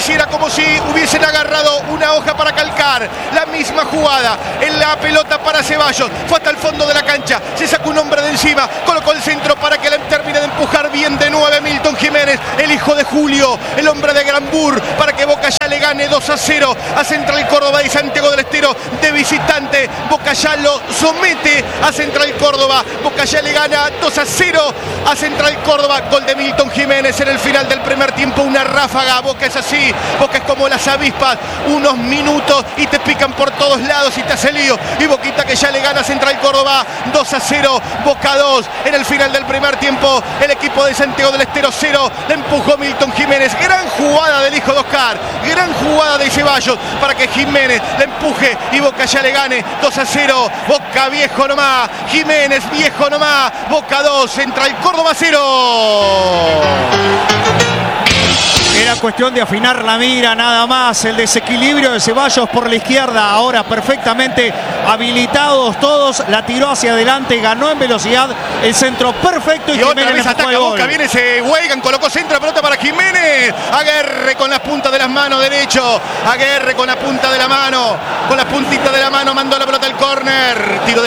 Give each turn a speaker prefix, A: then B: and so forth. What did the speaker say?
A: Pareciera como si hubiesen agarrado una hoja para calcar la misma jugada. En la pelota para Ceballos, fue hasta el fondo de la cancha, se sacó un hombre de encima, colocó el centro para que le termine de empujar bien de 9 Milton Jiménez, el hijo de Julio, el hombre de Granbur, para que Boca ya le gane 2-0 a Central Córdoba y Santiago del Estero de visitante. Boca ya lo somete a Central Córdoba, Boca ya le gana 2-0 a Central Córdoba. Gol de Milton Jiménez en el final del primer tiempo, una ráfaga. Boca es así, Boca es como las avispas, unos minutos y te pican por todos lados y te hace lío. Y Boquita que ya le gana a Central Córdoba 2-0, Boca 2 en el final del primer tiempo. El equipo de Santiago del Estero 0, le empujó Milton Jiménez. Gran jugada del hijo de Oscar, gran jugada de Ceballos para que Jiménez le empuje y Boca ya le gane 2-0. Boca viejo nomás, Jiménez viejo nomás. Boca 2, Central Córdoba 0.
B: Era cuestión de afinar la mira nada más. El desequilibrio de Ceballos por la izquierda, ahora perfectamente habilitados todos, la tiró hacia adelante, ganó en velocidad, el centro perfecto y
A: otra
B: Jiménez
A: vez ataca
B: el
A: Boca,
B: gol.
A: viene ese Weigan, colocó centro, pelota para Jiménez. Aguerre con las puntas de las manos derecho, Aguerre con la punta de la mano, con la puntita de la mano mandó la pelota al córner. Tiro de